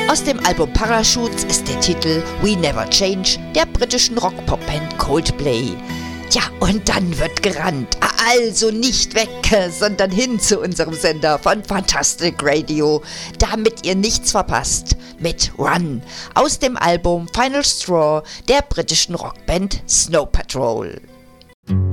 Aus dem Album Parachutes ist der Titel We Never Change der britischen Rock-Pop-Band Coldplay. Ja, und dann wird gerannt. Also nicht weg, sondern hin zu unserem Sender von Fantastic Radio, damit ihr nichts verpasst. Mit Run aus dem Album Final Straw der britischen Rockband Snow Patrol.